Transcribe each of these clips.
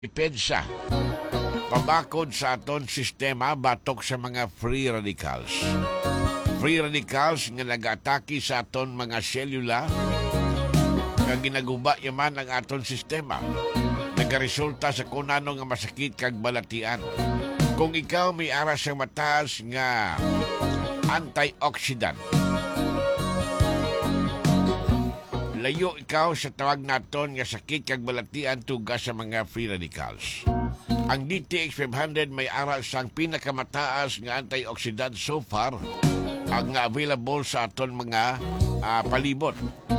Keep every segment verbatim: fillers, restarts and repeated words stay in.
depensa pabakod sa aton sistema batok sa mga free radicals. Free radicals nga nag-atake sa aton mga selula nga ginaguba yaman ang aton sistema. Nagaresulta sa kunano nga masakit kag balatian. Kung ikaw may aras sa mataas nga antioxidant, layo ikaw sa tawag naton nga sakit kag balatian tugas sa mga free radicals. Ang D T X five hundred may aral sang pinakamataas nga antioxidant so far ang available sa aton mga uh, palibot.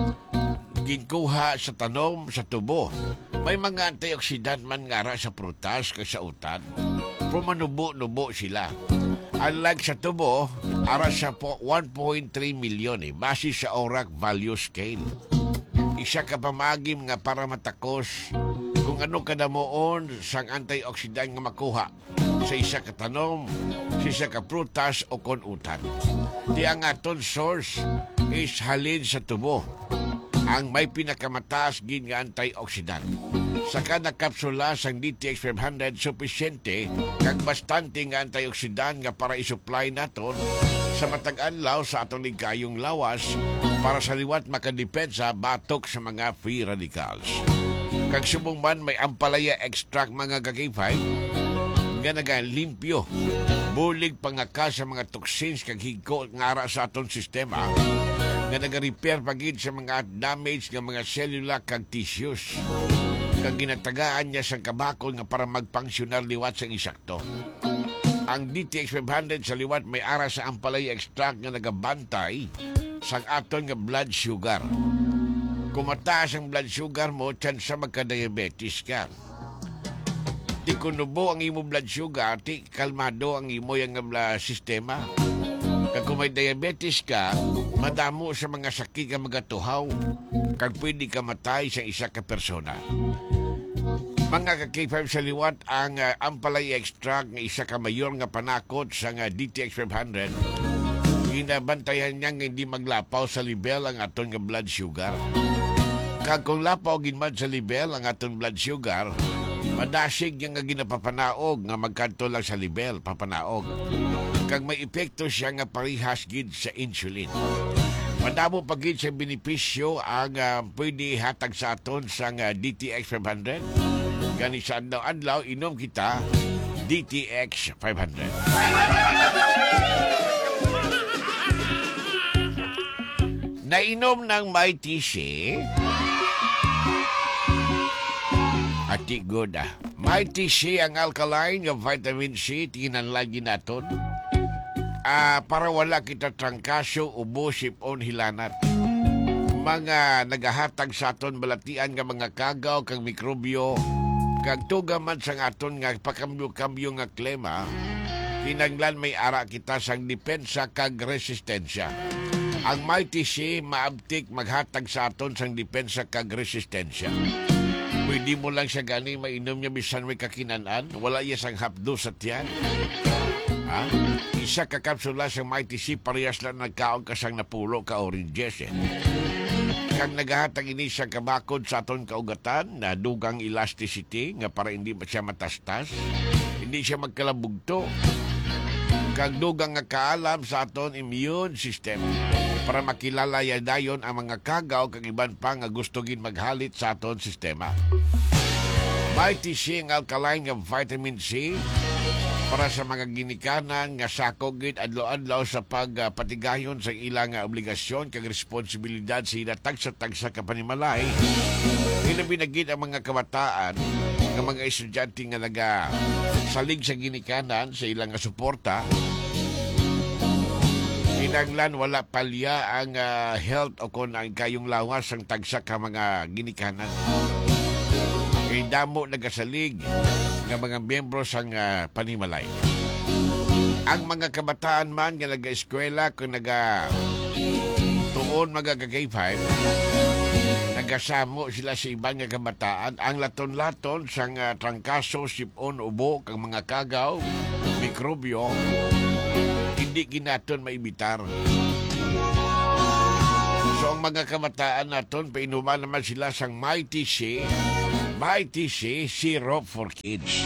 Ginkuha sa tanom sa tubo. May mga antioxidant man nga ara sa prutas kag sa utan. Pumanubo-nubo sila. Unlike sa tubo, ara sa po one point three milyon eh, base sa O R A C value scale. Isa ka pamagim nga para matakos kung ano kadamoon sang antioxidant nga makuha sa isa ka tanom, sa isa ka prutas o konutan. Di ang aton source is halin sa tubo ang may pinakamataas gin nga antioxidant. Sa kada kapsula sang D T X five hundred sufisyente kag bastante nga antioxidant nga para isupply naton sa matag adlaw sa atong ligayong lawas para sa liwat makadepensa batok sa mga free radicals. Kag subong man may ampalaya extract mga kakipay nga nagalimpyo bulig pangaka sa mga toxins kag higko nga ara sa aton sistema nga naga-repair pagid sa mga damage nga mga selula kag tissues kag ginatagaan niya sa kabakol nga para magpangsyonal liwat sa insakto. Ang D T X five hundred sa liwat may ara sa ampalaya extract nga nagabantay sang aton nga blood sugar. Kung mataas ang blood sugar mo, chance magka-diabetes ka. Di kunubo ang imo blood sugar, ti kalmado ang imo yung uh, sistema. Kag kung may diabetes ka, madamo sa mga sakit ka magatuhaw. Kag pwede ka matay sa isa ka persona. Mga ka-K five sa liwat ang uh, ampalay extract nga isa ka mayor nga panakot sa nga D T X five hundred. Ginabantayan niya nga hindi maglapaw sa level ang aton nga blood sugar. Kag kung lapaw ginman sa level ang aton blood sugar, madasig niya nga ginapapanaog nga magkanto lang sa level, papanaog. Kag may epekto siya nga parihas gid sa insulin. Madamo pagid sa benepisyo ang uh, pwede hatag sa aton sa uh, D T X five hundred. Gani sa adlaw-adlaw, inom kita D T X five hundred. Nainom ng Mighty Shea. Ati good ah. Mighty Shea ang alkaline ng vitamin C. Tingnan lagi naton. Ah, para wala kita trangkasyo, ubo, sipon, hilanat. Mga nagahatag sa aton balatian nga mga kagaw kang mikrobyo. Kag tugaman sang aton nga pakambyo-kambyo nga klema. Kinanglan may ara kita sang depensa kag resistensya. Ang Mighty Shea maabtik maghatag sa aton sang depensa kag resistensya. Pwede mo lang siya gani mainom niya bisan may kakinanan, wala iya sang hapdo sa tiyan. Ha? Isa ka kapsula sa Mighty Shea parehas lang nagkaon ka sang napulo ka oranges eh. Kag naghahatag ini sa kabakod sa aton kaugatan na dugang elasticity nga para hindi siya matastas, hindi siya magkalabugto. Kag dugang nga kaalam sa aton immune system para makilala dayon ang mga kagaw kag iban pa nga gusto gin maghalit sa aton sistema. Mighty Shea ang alkaline nga vitamin C para sa mga ginikanan nga sakog gid adlaw-adlaw sa pagpatigayon uh, sa ilang uh, obligasyon kag responsibilidad sa hinatag sa tagsa ka panimalay. Ilabi na gid ang mga kabataan nga mga estudyante nga naga salig sa ginikanan sa ilang uh, suporta. Kinanglan wala palya ang uh, health o kung ang kayong lawas ang tagsa ka mga ginikanan. Kay damo nagasalig ng mga miyembro sang uh, panimalay. Ang mga kabataan man nga naga-eskwela kung naga tuon magagagay five, nagasamo sila sa ibang nga kabataan, ang laton-laton sang uh, trangkaso, sipon, ubo, kang mga kagaw, mikrobyo, hindi ginaton maibitar. So ang mga kabataan naton, painuman naman sila sang Mighty Shea By T C, Syrup for Kids.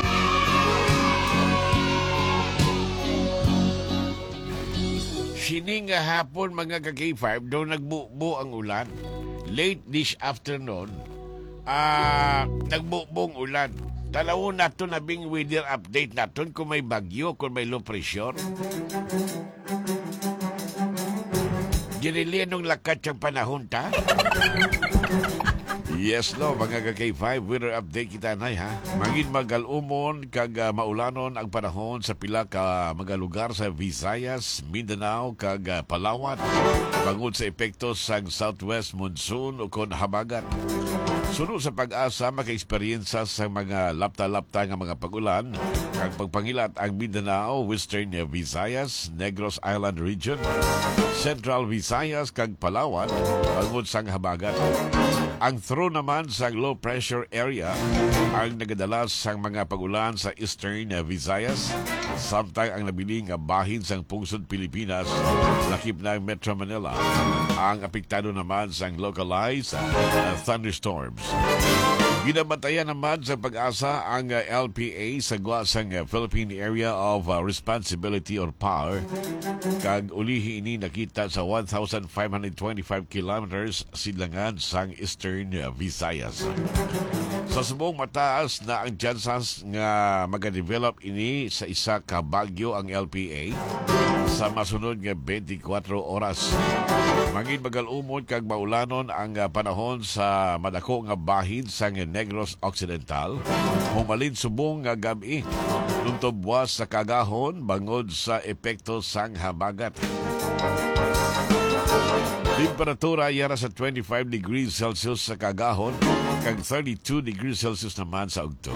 Sining nga hapon mga ka-K five, daw nagbubo ang ulan. Late this afternoon, ah, uh, nagbubong ulan. Talawon nato na bing weather update naton kung may bagyo, kung may low pressure. Ginili nung lakat yung panahon ta? Yes, no, mga ka-K five, weather update kita na, ha? Mangin magalumon, kag uh, maulanon ang panahon sa pila ka mga lugar sa Visayas, Mindanao, kag uh, Palawan. Bangod sa epekto sa southwest monsoon o kon habagat. Sunod sa pag-asa, maka-experiensa sa mga lapta-lapta ng mga pag-ulan, kag pagpangilat ang Mindanao, Western Visayas, Negros Island Region, Central Visayas, kag Palawan, bangod sang habagat. Ang throw naman sa low pressure area ang nagadala sa mga pagulan sa Eastern Visayas, samtang ang nabiling bahin sa pungsod Pilipinas, lakip ng Metro Manila. Ang apektado naman sa localized uh, thunderstorms. Ginabatayan naman sa pag-asa ang uh, L P A sa guwasang uh, Philippine Area of uh, Responsibility or P A R, kag ulihi ini nakita sa one thousand five hundred twenty-five kilometers silangan sang Eastern uh, Visayas. Sa subong mataas na ang chances nga magadevelop ini sa isa ka bagyo ang L P A sa masunod nga twenty-four oras. Mangin magalumod kag maulanon ang uh, panahon sa madako nga bahin sang Negros Occidental. Humalin subong nga gabi nung tubwas sa kagahon bangod sa epekto sang habagat. Temperatura yara sa twenty-five degrees Celsius sa kagahon kag thirty-two degrees Celsius naman sa ugtong.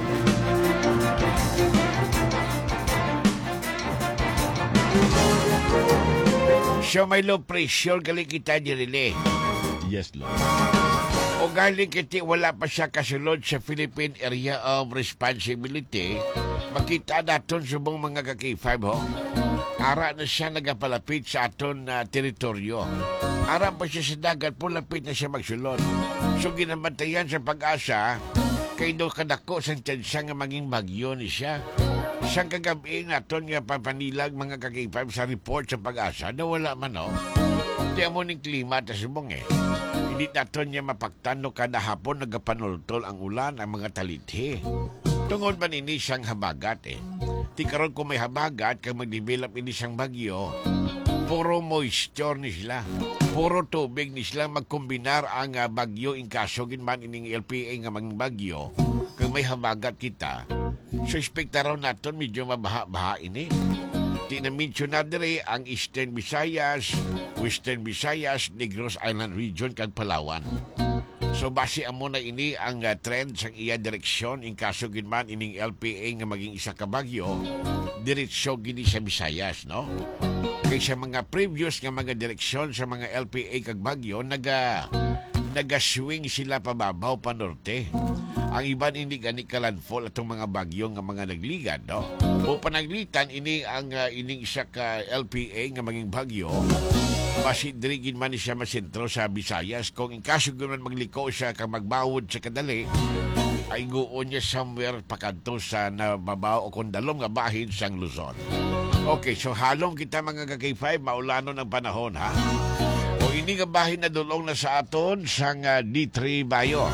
So may low pressure gali kita dirili. Yes, Lord. O galing kiti wala pa siya kasulod sa Philippine Area of Responsibility, makita naton subong mga ka-K five, ho. Ara na siya nagapalapit sa aton uh, teritoryo. Ara pa siya sa dagat, pulapit na siya magsulod. So ginabantayan sa pag-asa, kay do kadako sa tsansa nga maging bagyo ni siya. Siyang kagabi naton nga papanilag mga ka-K five sa report sa pag-asa na wala man, no? Di mo ning klima ta subong eh. Hindi naton niya mapagtano kada hapon nagapanultol ang ulan ang mga talithi. Tungod man ini siyang habagat eh. Ti karon kung may habagat kag mag-develop ini siyang bagyo, puro moisture ni sila. Puro tubig ni sila magkombinar ang uh, bagyo in kaso ginman ining L P A nga maging bagyo. Kung may habagat kita, suspekta raw naton medyo mabaha-baha ini. Di na mention na dire ang Eastern Visayas, Western Visayas, Negros Island Region kag Palawan. So base amo na ini ang uh, trend sa iya direksyon in kaso ginman ining L P A nga maging isa ka bagyo, diretso gini sa Visayas, no? Kay sa mga previous nga mga direksyon sa mga L P A kag bagyo naga naga-swing sila pababaw pa norte. Ang iban ini gani kalandfall atong mga bagyo nga mga nagligad, no? O panaglitan ini ang uh, ining isa ka L P A nga maging bagyo, masidrigin man siya masentro sa Visayas. Kung in kaso gano'n magliko siya kang magbawod sa kadali, ay guon niya somewhere pakanto sa nababaw o kondalom nga bahin sang Luzon. Okay, so halong kita mga ka-K five, maulanon ang panahon, ha? O ini nga bahin na dulong na sa aton sang uh, D three Bayo.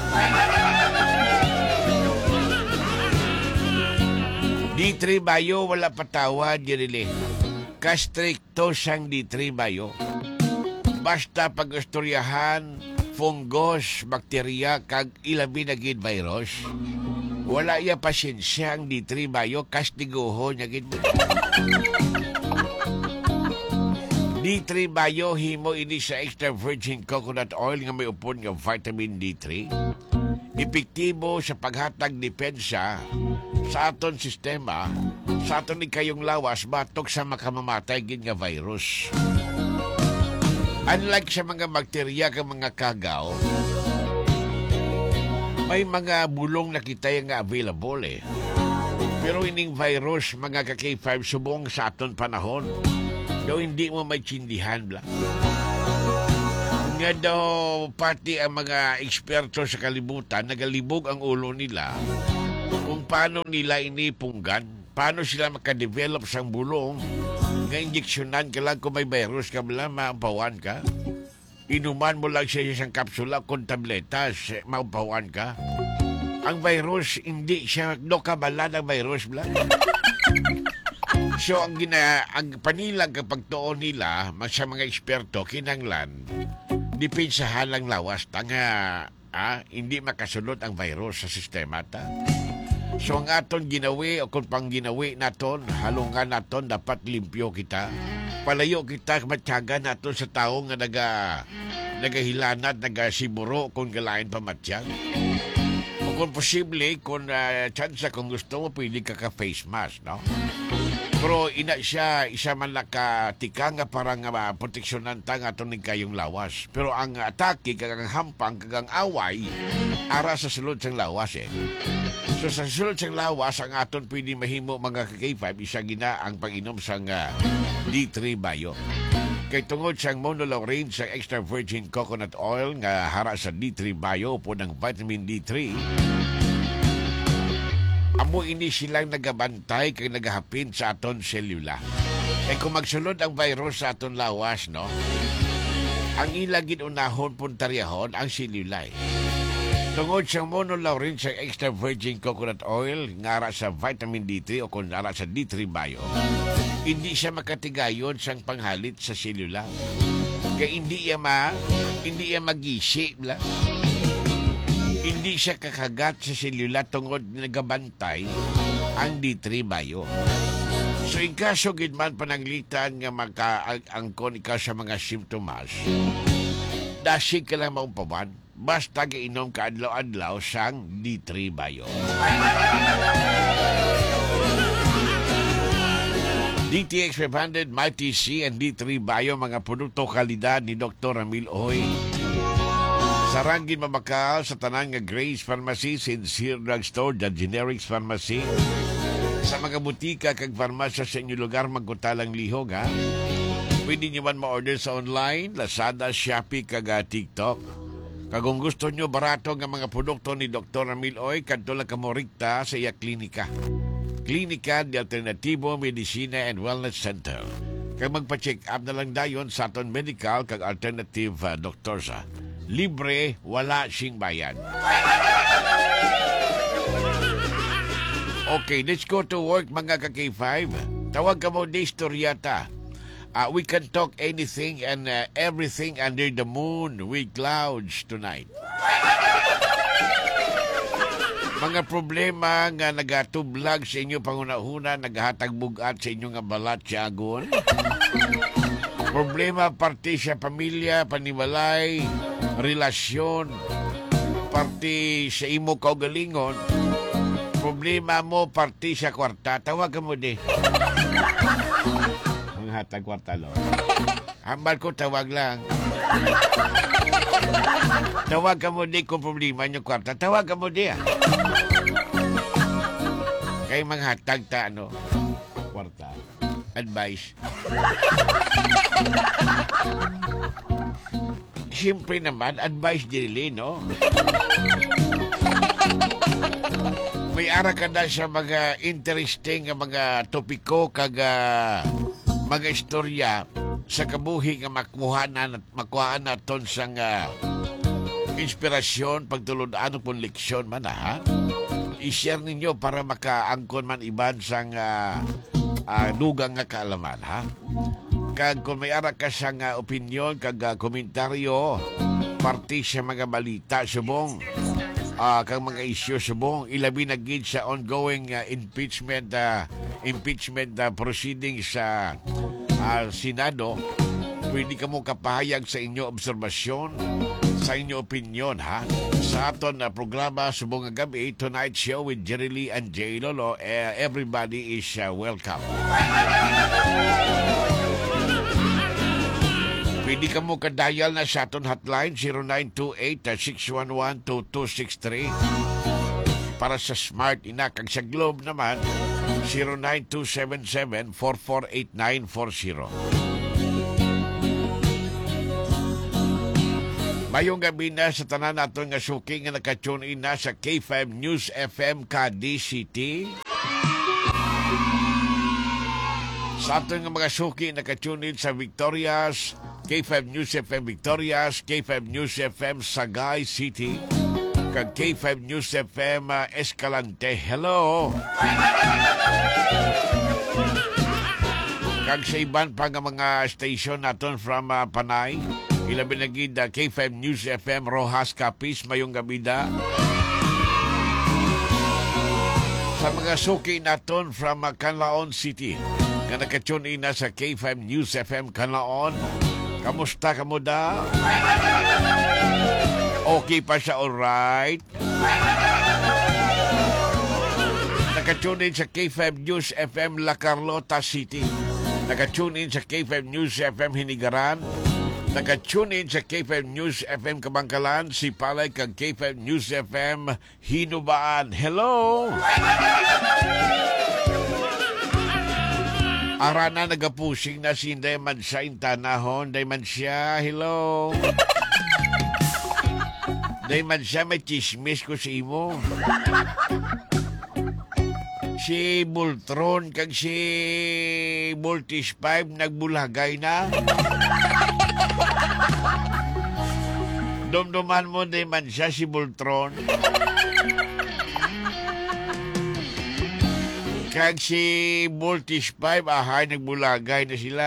D three Bayo, wala patawad, Jerili. Kastrikto sang D three Bayo. Basta pag-istoryahan, fungus, bakterya, kag ilabi na gid virus, wala iya pasensya ang D three Bayo, kastiguho niya gid. D three Bayo, himo ini sa extra virgin coconut oil nga may upon nga vitamin D three. Epektibo sa paghatag depensa sa aton sistema, sa aton ni kayong lawas, batok sa makamamatay gid nga virus. Unlike sa mga bakterya ka mga kagaw, may mga bulong na kita nga available eh. Pero ining virus, mga ka-K five, subong sa aton panahon, daw hindi mo may tsindihan bla. Nga daw pati ang mga eksperto sa kalibutan, nagalibog ang ulo nila kung paano nila inipunggan, paano sila makadevelop sang bulong, nga injeksyonan ka lang kung may virus ka bala, maampawan ka. Inuman mo lang siya isang kapsula kung tabletas, maampawan ka. Ang virus, hindi siya, no kabala ng virus bala. So, ang, gina, ang panilang kapag tuon nila, sa mga eksperto, kinanglan, dipin sa halang lawas, tanga, ah, hindi makasulot ang virus sa sistema ta. So, ang aton ginawi, o kung pang ginawi naton, halungan naton, dapat limpyo kita. Palayo kita, matyaga naton sa tao nga naga, nagahilanat, nagasiburo, kung galain pa matyag. O kung posible, kung uh, chance, kung gusto mo, pwede ka ka-face mask, no? Pero ina siya, isa man nakatika nga parang uh, proteksyonan ta nga ito kayong lawas. Pero ang atake, kagang hampang, kagang away, ara sa sulod sang lawas eh. So sa sulod sang lawas, ang aton pwede mahimo mga K five, isa gina ang pag-inom sang uh, D three Bio. Kay tungod sang monolaurin sa extra virgin coconut oil nga hara sa D three Bio po ng vitamin D three, amo ini silang nagabantay kay nagahapin sa aton selula. E kung magsulod ang virus sa aton lawas, no, ang ilang ginunahon puntaryahon ang selula. Tungod sa monolaurin sa extra virgin coconut oil ngara sa vitamin D three o kung ngara sa D three Bio, hindi siya makatigayon sang panghalit sa selula. Kaya hindi iya ma, hindi iya magisi la. Hindi siya kakagat sa selula tungod nagabantay ang D three Bio. So, in kaso gidman pananglitan nga makaangkon ikaw sa mga simptomas, dasig ka lang maumpawan, basta gainom ka adlaw-adlaw sang D three Bio. D T X five hundred, Mighty C, and D three Bio, mga produkto kalidad ni Doctor Ramil Oy. Sarangin mamakal sa tanan nga Grace Pharmacy, Sincere Drugstore, The Generics Pharmacy. Sa mga butika kag farmasya sa inyong lugar, magkutalang lihog, ha? Pwede nyo man ma-order sa online, Lazada, Shopee, kag TikTok. Kung gusto nyo barato nga mga produkto ni Doctor Ramil Oy, kadto lang kamo rikta sa iya klinika. Klinika de Alternativo Medicina and Wellness Center. Kag magpa-check up na lang dayon sa aton medical kag alternative uh, doctors, ha? Libre, wala sing bayan. Okay, let's go to work mga ka-K five. Tawag ka mo di istoryata. Uh, we can talk anything and uh, everything under the moon with clouds tonight. Mga problema nga nagatublag sa inyo panguna-una, naghatag bugat sa inyo nga balat sa agon. Problema parte sa pamilya, panimalay, relasyon, parte sa imo kaugalingon. Problema mo parte sa kwarta, tawag mo di. Ang hatag kwarta, Lord. Hambal ko, tawag lang. Tawag ka mo di kung problema nyo kwarta, tawag ka mo di, ah. Kay mga hatag ta, ano, kwarta. Advice. Siyempre naman, advice dili, no? May ara ka na sa mga interesting nga mga topiko kag uh, mga istorya sa kabuhi nga makuhanan at makuhaan naton sang uh, inspirasyon, pagtulungan pong leksyon man, ha? I-share ninyo para makaangkon man iban sang uh, uh, dugang nga kaalaman, ha? Kag kung may ara ka sang uh, opinion kag uh, komentaryo parte sa mga balita subong uh, kag mga isyu subong ilabi na gid sa ongoing uh, impeachment uh, impeachment uh, proceedings sa uh, Senado, pwede ka mo kapahayag sa inyo obserbasyon, sa inyo opinion, ha? Sa aton na uh, programa subong nga gabi, Tonight Show with Jerry Lee and Jay Lolo, uh, everybody is uh, welcome. Pwede ka mo ka-dial na sa aton hotline zero nine two eight, six one one, two two six three. Para sa Smart ina, kag sa Globe naman zero nine two seven seven, four four eight nine four zero. Mayong gabi na sa tanan naton nga suki nga nakatune in na sa K five News F M Cadiz City. Sa aton nga mga suki nakatune in sa Victorias, K five News F M Victorias, K five News F M Sagay City, kag K five News F M uh, Escalante. Hello! Kag sa iban pa nga mga station naton from uh, Panay, ilabi na gid uh, K five News F M Rojas Capiz, mayong gabi da. Sa mga suki naton from uh, Canlaon City, nga nakatune in na sa K five News F M Canlaon, kamusta ka mo da? Okay pa siya, alright? Nakatune in sa K five News F M La Carlota City. Nakatune in sa K five News F M Hinigaran. Nakatune in sa K five News F M Kabangkalan, Sipalay, kag K five News F M Hinubaan. Hello! Arana nagapusing na si Inday man siya intanahon. Day man siya, hello! Day man siya, may chismis ko sa imo. Si Bultron kag si Voltage five nagbulagay na. Dumduman mo din man siya si Bultron. Kag si Voltage five, ahay, nagbulagay na sila.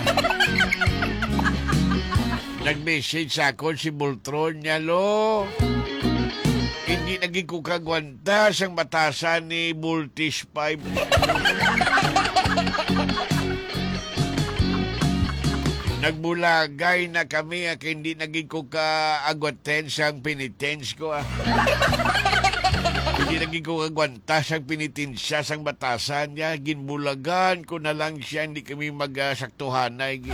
Nag-message sa akin si Bultron niya, lo. Hindi naging kukagwanta sang batasan ni Voltage five. Nagbulagay na kami at hindi naging ko ka-agwaten sang penitens ko. Ah. Hindi naging ko kagwanta sang penitensya sang batasan niya. Ginbulagan ko na lang siya, hindi kami mag-saktuhanay.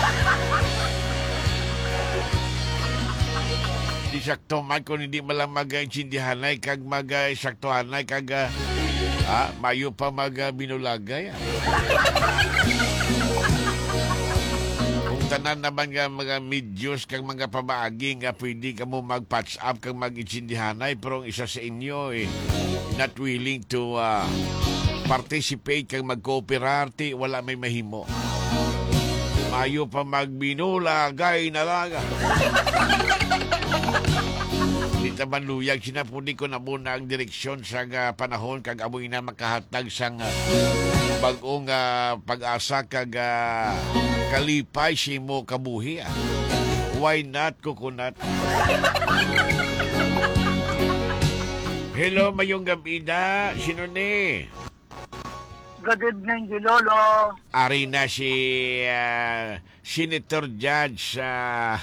Hindi sakto man kung hindi malang mag-insindihanay kag mag-saktuhanay kag ah, mayo pa mag-binulagay. Ah. Tanan naman nga mga medios kang mga pamaagi nga pwede ka mo mag-patch up kang mag-insindihanay, pero ang isa sa inyo eh, not willing to uh, participate kang mag-cooperate, wala may mahimo. Mayo pa magbinulagay na laga. Dito man luyag, sinapuni ko na muna ang direksyon sa uh, panahon kag amoy na makahatag sang uh, bagong uh, pag-asa kag uh, kalipay si mo kabuhi. Ah. Why not coconut? Hello, mayong gabi na. Sino ni? Good evening, Gilolo. Ari na si uh, Senator Judge. Uh,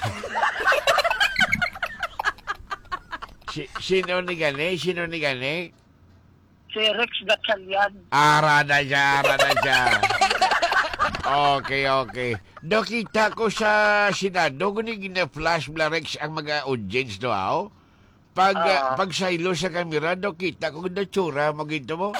si, sino ni gani? Sino ni gani? Si Rex Gatchalian. Ara na siya, ara na siya. Okay, okay. Nakita ko sa Senado, kung gina-flash Blarex ang mga audience do, aho? Pag, uh, uh, pag saylo sa kamera, nakita ko na tsura, magito mo.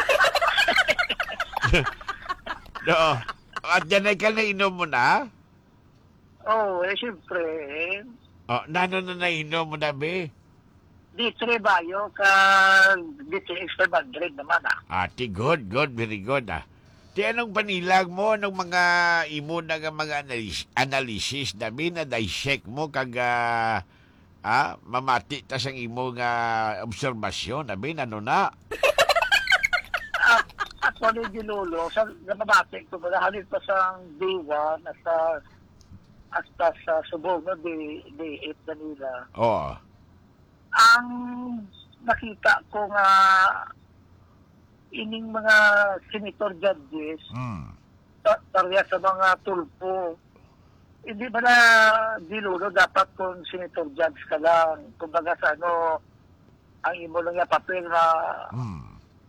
Do. At yan ay ka na inom mo na? Oo, oh, eh, siyempre. Oh, nano na nainom mo na, be? D three Bayo, ka D three X five hundred naman, ah. Ati, good, good, very good, ah. Di anong panilag mo, anong mga imo na mga analis, analysis na na-dissect mo kag uh, ah, mamati tas ang imo nga obserbasyon, abi, ano na? At, ako ni Ginulo, sa namamati ko ba, halit pa sa day one, hasta, hasta sa subog na day, day eight na nila. Oo. Ang nakita ko nga, ining mga senator judges, mm. tarya sa mga tulpo, hindi ba na dilulo dapat kung senator judge ka lang? Kumbaga sa ano, ang imo lang yung papel na mm.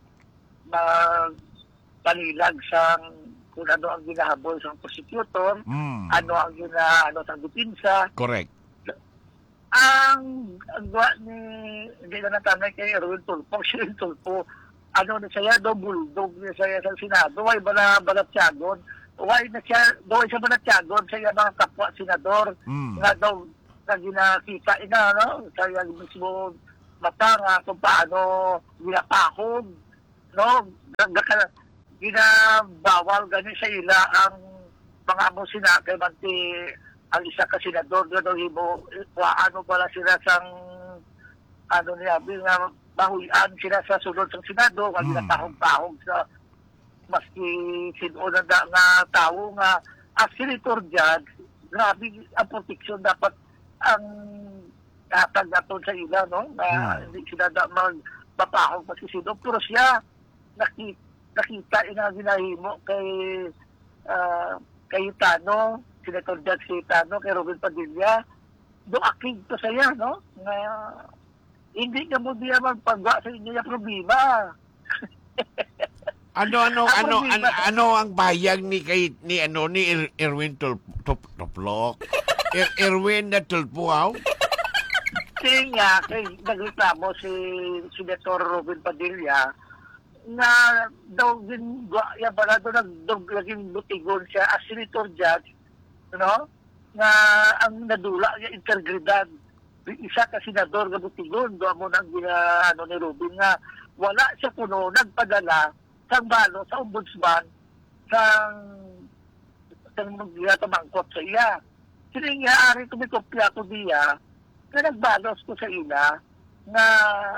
magpanilag sa kung ano ang ginahabol sa prosecutor, mm. ano ang gina, ano sa dipinsa. Correct. Ang ang gawa ni, hindi na natanay kay Erwin Tulpo, si Erwin Tulpo, ano na siya, do bulldog niya siya sa Senado, ay bala balatyagon, ay na siya, do ay siya balatyagon sa mga kapwa senador, mm. nga daw, na ginakita ina, no? Kaya mismo mata nga kung paano ginapahog, no? Gaka, ginabawal ganin sa ila ang mga mo sinakay manti ang isa ka senador gano'n hibo, ano pala sila sang ano niya, nga mahuyan sila sa sunod ng senador, wag Hmm. ginapahog-pahog sa maski sino na da, nga tao nga as senator judge, grabe ang protection dapat ang hatag naton sa ila, no? Na Hmm. hindi sila da magpapahog maski sino. Pero siya, nakita, nakita ina ginahimo kay ah, kay Tano, Senator Judge kay Tano, kay Robin Padilla, do aking to saya, no? Na hindi ka mo diya magpagawa sa inyo yung problema. Ano ano Ang ano problema- ano, ano ang bayag ni kay ni ano ni Er- Erwin Tul Tup Tuplok? Er, Erwin na Tulpuaw? Kasi nga, kay nagreklamo si Senator Robin Padilla na daw din ya bala do nagdog laging lutigon siya as senator judge, no? Na ang nadula niya integridad. Isa ka senador nga butigon do mo nang gina ano ni Robin nga wala siya kuno nagpadala sang balo sa ombudsman sang sang magyatamangkot sa iya. Sini nga ari ko may kopya ko diya na nagbalos ko sa ila na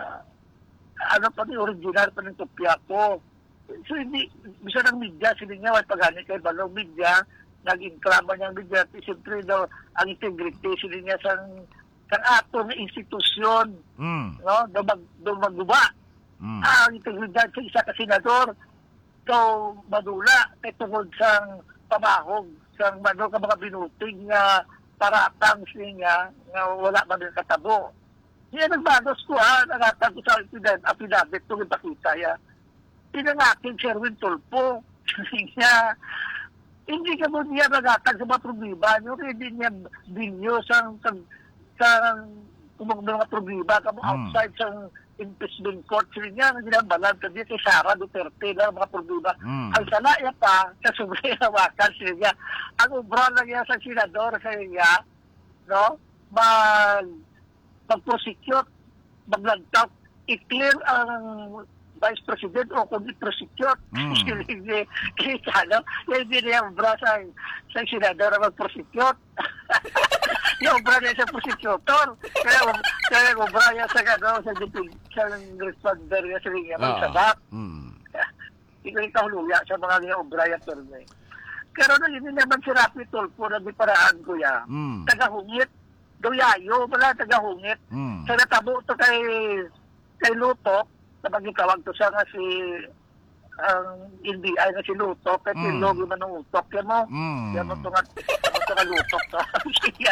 ano pa ni original pa ng kopya ko. So hindi, bisa ng media, sila nga, may paghanit kay Balong media, nag-inkrama niyang media, siyempre daw, ang integrity, sila nga sang, sang ato ng institusyon, Mm. no? Daw mag, daw magguba. Mm. Ang integridad sa isa ka senador, so madula, kay tungod sang pamahog, sang mano ka mga binuting nga paratang siya nga, nga wala man din katabo. Siya nagbanos ko ha, nangatag ko sa pinag apinabit ko ipakita ya. Pinangaking Sherwin Tulpo. Siya, hindi ka mo niya nagatag sa mga problema nyo, hindi niya binyo sa sa kumang mga problema ka mo Hmm. outside sa impeachment court sila niya, na ginabalan ka kay Sara Duterte na mga problema. Hmm. Ang salaya pa, sa sobrang hawakan sila niya, ang ubra lang niya sa senador sa niya, no, mag mag-prosecute, maglagtak, i-clear ang Vice President o kung i-prosecute. Mm. Hindi, kita, no? Hindi niya ubra sa, sa senador na mag-prosecute. Yung ubra niya sa prosecutor. Kaya, kaya ubra niya sa, ano, sa, sa responder niya sa linya, magsabak. Mm. Hindi ko kahuluya sa mga niya ubra niya pero niya. Pero na hindi naman si Rapi Tulfo na di paraan ko ya. Mm. Tagahungit. Doyayo, wala tagahungit. Mm. Sa natabo to kay kay Lutok, na magikawag to siya nga si ang N B I na si Lutok, kay Mm. Pilogi man ng utok, yan mo. Mm. Yan mo to nga, yan mo to nga Lutok to. Siya,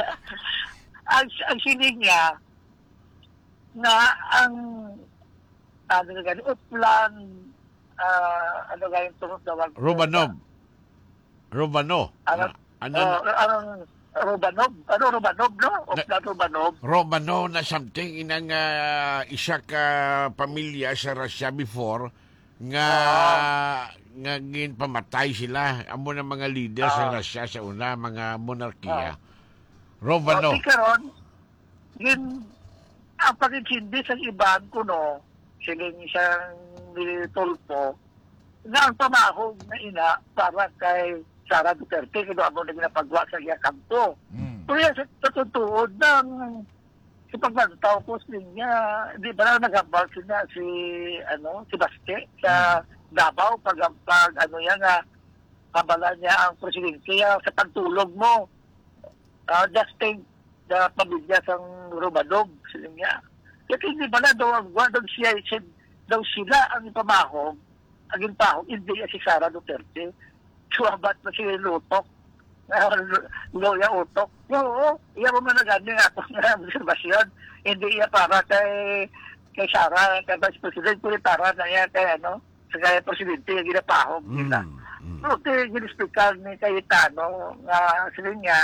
ang, ang sinig niya, na ang ano nga gani, uplan, ah, ano nga yung tunod tawag. Romanov. Romano. Ano? Ano? Oh, ang Romanov, ano Romanov, no? Uplan Romanov. Romano na something inang ah, isa ka pamilya sa Russia before nga nga gin pamatay sila amo na mga leader sa Ah. Russia sa una mga monarkiya. Ah. Romano. O, karon, yun, ang pagintindi sa iban ko, no, siling isang Tulfo, na ang pamahog na ina para kay Sara Duterte, kaya amo na ginapagwa sa iya kanto. Mm. Pero yan, sa tatutuod ng si pagbantaw ko sa niya, di ba na naghabal siya si, ano, si Baste sa Davao, pag, pag ano yan, nga, kabala niya ang presidente kaya sa pagtulog mo. Uh, just think the pamilya sa Romanov, sila niya. Kaya hindi ba na daw ang daw siya, siya, daw sila ang ipamahog, ang impahog, hindi si Sara Duterte. Suwabat na si Lutok. Loya Utok. Oo, iya mo man nagani nga ako nga obserbasyon. Hindi iya para kay kay Sara, kay Vice President, kundi para na iya kay ano, sa kay Presidente, yung ginapahog nila. Mm. Mm. Okay, ginispikal ni Cayetano nga sila niya,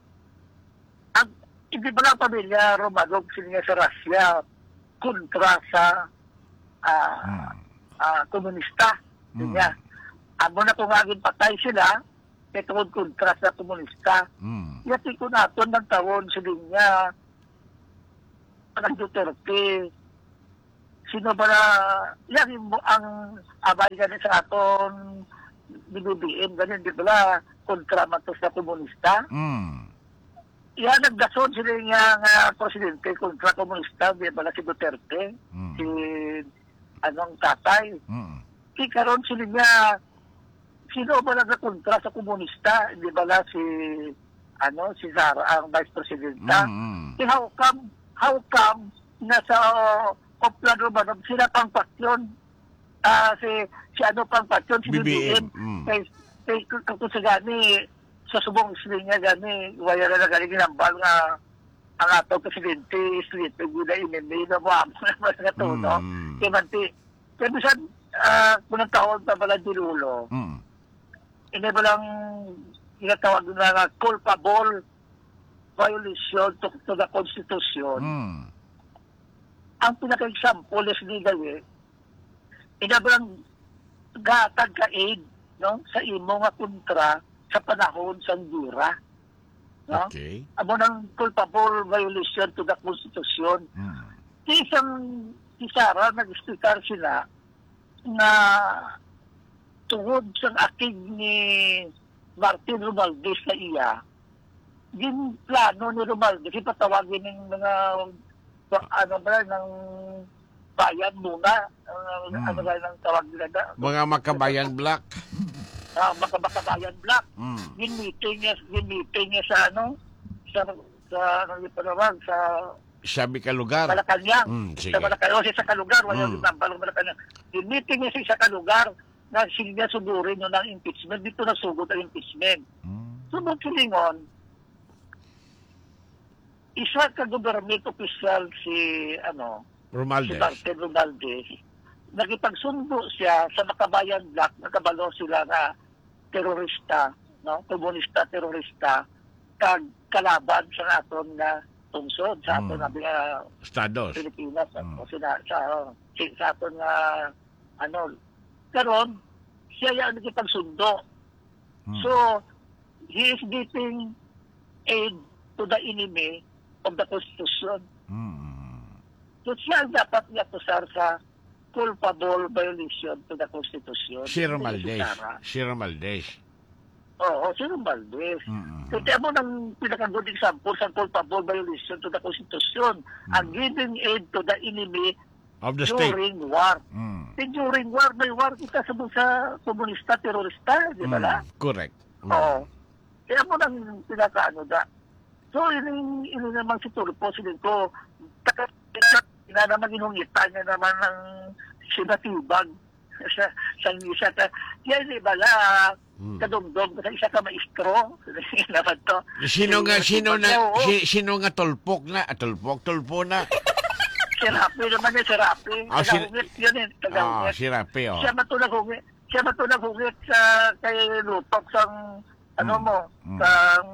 ang, hindi ba lang pamilya Romanov sila niya sa Russia kontra sa ah, Mm. ah, komunista. Mm. Niya. Amo na kung aging patay sila, kay tungod kontra sa komunista. Mm. Yati ko naton ng tawon sa linya ang Duterte. Sino ba na, yan mo ang abay ganun sa aton B B M, ganun, di ba, kontra man to sa komunista. Mm. Yan, nagdason sila nga, nga presidente kontra komunista, di ba, si Duterte, Mm. si, anong tatay. Mm. Si karon sila nga, sino ba na kontra sa komunista, di ba, si, ano, si Sara, ang vice presidenta. Mm. Si how come, how come, nasa uh, Oplan Romanov, sila pang paksyon, ah si, si ano pang paksyon, si B B M. B B M, Mm. kay, kay, kung sa gani, sa subong sila nga gani, wala na na gani ginambal nga, ang ato presidente, sleep, gula inimi, na mo amo naman nga to, no? Mm. Kaya manti, kaya bisan, ah, kunang taon pa pala dilulo, Mm. hindi ba lang ginatawag na nga culpable violation to, to the Constitution. Mm. Ang pinaka-example is legal eh, inabalang gatag ka-aid, no? Sa imo nga kontra sa panahon sa gira. No? Okay. Amo ng culpable violation to the Constitution. Mm. Di isang si Sara nag-speaker sila na tungod sa akig ni Martin Romualdez sa iya, din plano ni Romualdez, ipatawagin ng mga ano ba, ng bayan muna, uh, Hmm. ano ba ng tawag nila na, Mga makabayan black. uh, makabakabayan black. Mm. Yung meeting niya, yung meeting niya sa ano, sa, sa ano yung panawag, sa Sabi ka lugar. Malacanang. Mm, sige. Sa Malacanang, o sa kalugar, wala Mm. yung nampalong Malacanang. Yung meeting niya sa isa kalugar, na sila sugurin yun ng impeachment, dito nasugod ang impeachment. Mm. Sunod silingon, isa ka government official si, ano, si Romualdez. Martin Romualdez, nagipagsundo siya sa Makabayan Black, nakabalo sila na terorista, no? Komunista, terorista, kag kalaban sa aton na tungsod, sa aton Mm. na uh, Estados. Pilipinas, Mm. o sina, sa, sa, sa aton na, ano, karon siya yung nagipagsundo. Mm. So, he is giving aid to the enemy of the Constitution. Mm. So siya ang dapat niya kusar sa culpable violation to the Constitution. Si Romualdez. Si Sara. Si Romualdez. Oo, si Romualdez. Mm. So, tiyan mo ng pinaka-good example sa culpable violation to the Constitution. Ang giving aid to the enemy Of the state. during war. Mm. Eh, during war, may war kita sa sa komunista, terorista, di ba la? Mm. Correct. Mm. Oo. Kaya mo nang pinaka-ano da. So, ini ini naman si Tulpo, si Lito, taka, ina naman inungita niya naman ng sinatibag sa sa isa ka. Kaya di ba la, Mm. kadumdum, kasi isa ka maestro, naman to. Sino nga, Si- sino si- na, oo. si, sino nga tulpok na, ah, tulpok, tulpo na. Si Rapi naman yun, si Rapi. Ah, si- Tagahungit yun eh, Ah, tagahungit. si Rapi, oh. Siya matulag hungit. Siya matulag hungit sa kay Lutok sang ano Mm. mo, Mm. sang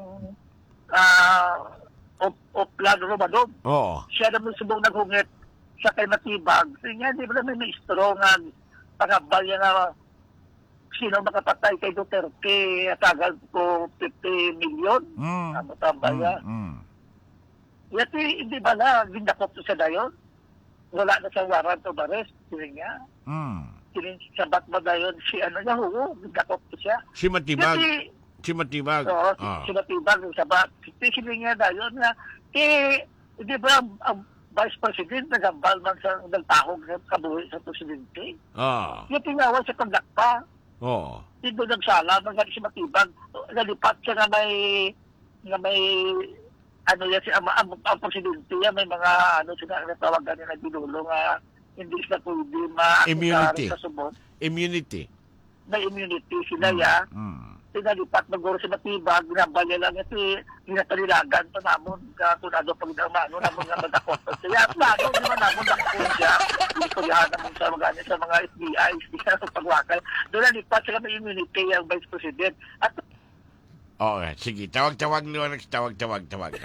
ah op Oplan Romanov. Oo. Siya naman subong naghungit sa kay Matibag. So nga, di ba naman may strong nga pangabal niya na sino makapatay kay Duterte at tagal ko fifty million. Mm. Ano tambay niya. Mm. Mm. Yati, hindi ba na, gindakop to sa dayon? Wala na sa warrant of arrest. Sili nga. Mm. Sili sa Batman dayon, si ano niya, oo, gindakop to siya. Si Matibag. Yati, Si Matibag. oo, si, Ah. si Matibag, sa bat, sili nga dayon nga, eh, hindi ba ang, ang Vice President nagambal man sa nagtahog sa kabuhi sa Presidente? Ah. Yung tingawan sa pagdakpa, Oo. hindi nagsala, mga si Matibag, nalipat siya nga may, nga may, ano yan, si ang, ang, ang presidente yan, may mga, ano, sila, natawagan nila ginulo nga, hindi sila pwede ma Immunity. sa subot. Immunity. May immunity sila, ya. Mm. Pinalipat maguro si Matibag, ginambal niya lang ito, ginatalilagan pa namon, katunado pag namano, namon nga madakot. Kaya, plano, di ba namon dakot siya, istoryahan namon sa mga, sa mga F B I, sa pagwakal. Doon nalipat sila may immunity ang Vice President. At Oo, sige. Tawag-tawag, Leonex. Tawag-tawag, tawag.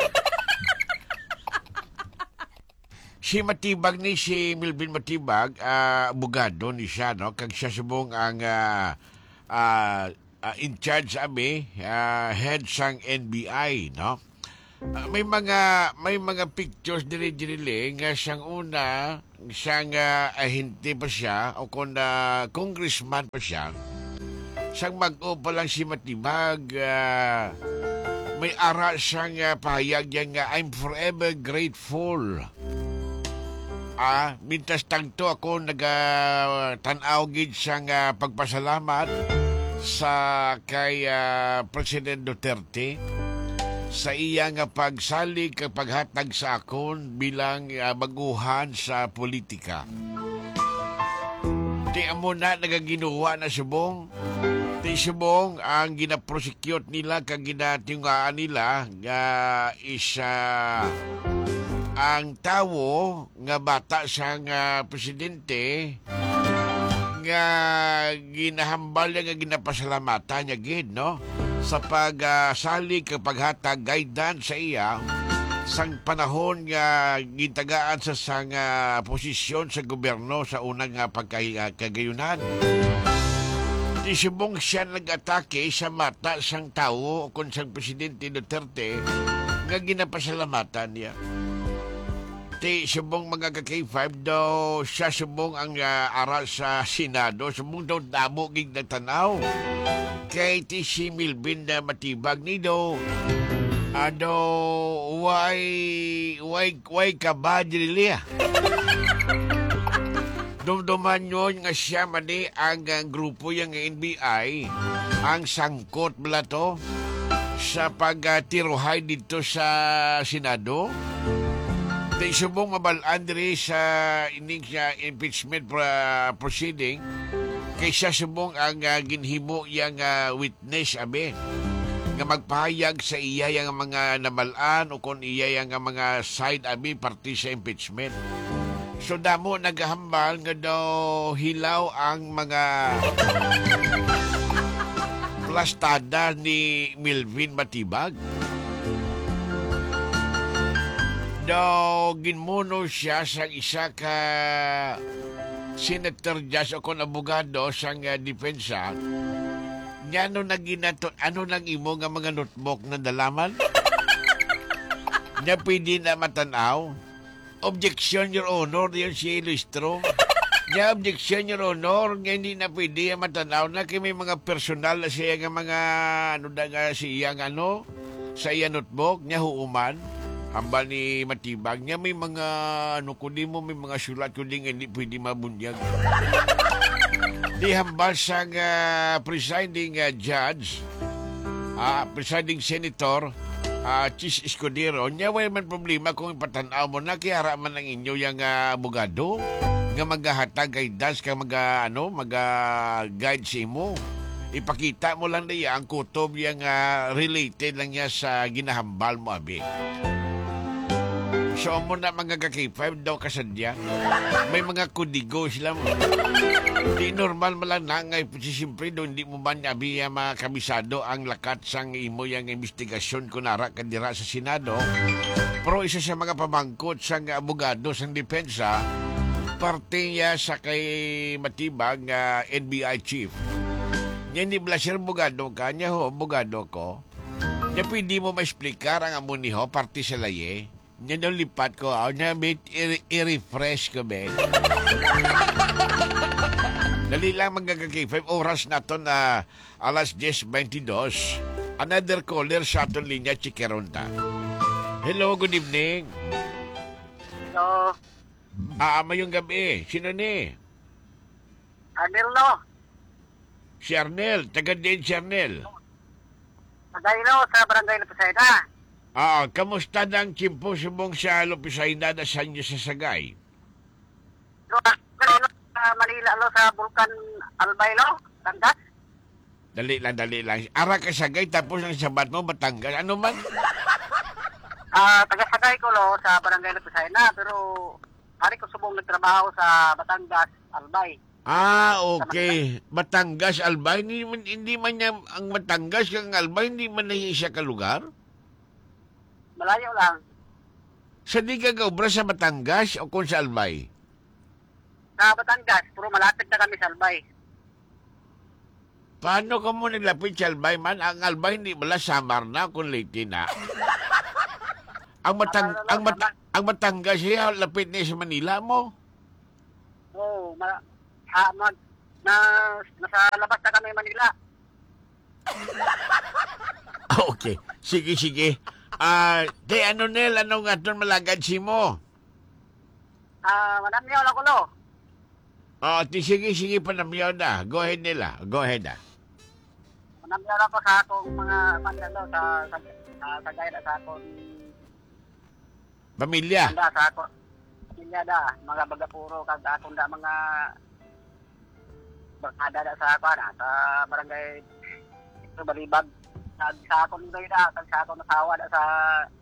Si Matibag ni si Milvin Matibag, ah, abogado ni siya, no? Kag siya subong ang ah, ah, ah, in charge abi, ah, head sang N B I, no? Ah, may mga may mga pictures diri diri nga siyang una siyang uh, ahente pa siya o kung uh, congressman pa siya siyang mag-o pa lang si Matibag ah, may ara siyang uh, pahayag yan nga I'm forever grateful. Ah, mintas tagto ako naga-tanaw gid siyang uh, pagpasalamat sa kay ah, President Duterte sa iya nga pagsalig kag paghatag sa akon bilang uh, baguhan sa politika. Di amo na nagaginuwa na subong. Di subong ang ginaprosecute nila kag ginatingaan nila nga isa ang tawo nga bata sa nga presidente nga ginahambal niya nga ginapasalamatan niya gid, no? Sa pagsalig uh, paghatag guidance sa iya sang panahon nga gintagaan sa sang uh, posisyon sa gobyerno sa unang uh, pagkagayunan. Di subong siya nag-atake sa mata sang tao kung sang Presidente Duterte nga ginapasalamatan niya. Ti subong mga ka-K five daw siya subong ang uh, aral sa Senado, subong daw damo gig nagtanaw. Kay ti si Milvin na Matibag ni do ano why why why ka ba diliya dumduman yun nga siya mani ang uh, grupo yung N B I ang sangkot bala to sa pagtiruhay uh, dito sa Senado. Di subong mabalaan diri sa ining uh, impeachment uh, proceeding kay siya subong ang uh, ginhimo yang uh, witness abi nga magpahayag sa iya yang mga namalaan o kung iya yang mga side abi party sa impeachment. So damo naghahambal nga daw hilaw ang mga plastada ni Milvin Matibag. Daw ginmuno siya sa isa ka Senator Jazz o kung abogado sa uh, depensa, niya ano nang ginato, ano nang imo nga mga notebook na dalaman? Niya pwede na matanaw? Objection, Your Honor, yun si Ilustro. Niya objection, Your Honor, nga hindi na pwede matanaw na kay may mga personal na siya nga mga, ano na nga siya nga ano, sa iya notebook, niya huuman. Hambal ni Matibag niya may mga ano kundi mo may mga sulat kundi nga hindi pwede mabunyag. Di hambal sa uh, presiding uh, judge, uh, presiding senator, uh, Chis Escudero, niya way man problema kung ipatanaw mo na kaya man ang inyo yung uh, abogado nga maghahatag guidance ka mag uh, ano mag uh, guide sa imo. Ipakita mo lang niya ang kutob yung uh, related lang niya sa ginahambal mo abi. So mo na mga ka-K five daw kasadya. May mga kudigo sila mo. Di normal malang na ngay siyempre do hindi mo man abi mga kabisado ang lakat sang imo yang investigasyon kunara kadira sa Senado. Pero isa sa mga pamangkot sang abogado sang depensa parte niya sa kay Matibag nga uh, N B I chief. Nya ni Blasir abogado ka nya ho abogado ko. Nya pwede mo ma-explicar ang amo ni ho parte sa laye. Yan ang lipat ko. Ako na may i-refresh ko, Ben. Dali lang magkakaki. five oras na to na alas diyes twenty-dos. Another caller sa atong linya, Chikeronta. Hello, good evening. So, Ah, mayong gabi. Sino ni? Anil no, Si Arnel. Taga din si Arnel. Pagaylo sa barangay na Pasayda. Ah, kamusta ng kimpo subong sa Lupisayna na sa inyo sa Sagay? So, kanino sa Manila lo sa Bulkan Albay lo, Tandas. Dali lang, dali lang. Ara ka Sagay tapos ang sabat mo Batangas. Ano man? Ah, taga-sagay ko lo sa barangay na Pasayda, pero hari ko subong nagtrabaho sa Batangas Albay. Ah, okay. Batangas, Albay. Hindi man, hindi man niya, ang Batangas kang Albay, hindi man na siya ka lugar? Malayo lang. Sa di ka gaubra sa Batangas o kung sa Albay? Sa Batangas, puro malapit na kami sa Albay. Paano ka mo nilapit sa Albay man? Ang Albay hindi bala Samar na kung late na. Ang matang ang mat ang Batangas siya lapit niya sa Manila mo. Oo, ma, ha, mag, na, nasa labas na kami Manila. Ah, okay. Sige, sige. Ah, de ano nil, ano nga doon malagad si mo? Ah, madam niyo lang kulo. Oh, ti sige, sige pa namyaw na. Go ahead nila. Go ahead ah. Madam niyo lang ko sa akong mga mandalo sa sa sa, sa gaya na sa akong Pamilya. handa sa akong pamilya da, mga bagapuro kag akong da mga barkada da sa ako na sa barangay ito Balibag. Kag sa akong doy da, kag sa akong asawa da sa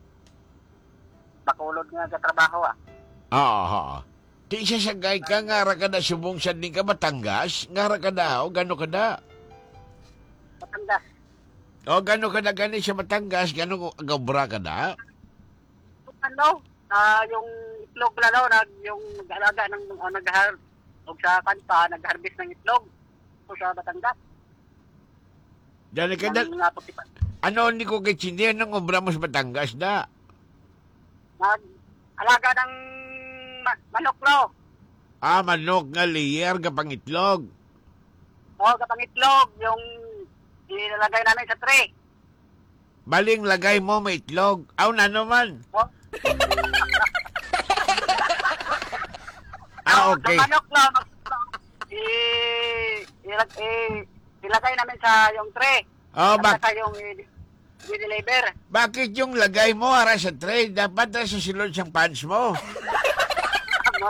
Bacolod nga sa trabaho ah. Oo, oo. Di siya sagay ka, ngara ka na subong sa di ka Batangas? Ngara ka na, o gano ka na? Batangas. O gano ka na gani sa Batangas? Gano agabra ka na? Ano? Ah, yung itlog na no, nag yung nag-alaga ng uh, naghar og sa kanta, nag-harvest ng itlog so sa Batangas. Dali ka na, Ng mga putipan. ano hindi ko kitsindihan ng obra mo sa Batangas na? Nag-alaga ng ma- manok lo. Ah, manok nga layer ka pang itlog. O, kapang itlog, yung ilalagay namin sa tray. Baling lagay mo may itlog. Aw na naman. O, Ah, okay. Sa manok lo, i, ilag, i, ilagay namin sa yung tray. Oh, At bak saka yung i- i-deliver. bakit yung lagay mo ara sa tray? Dapat na sa silod siyang pants mo. Ano?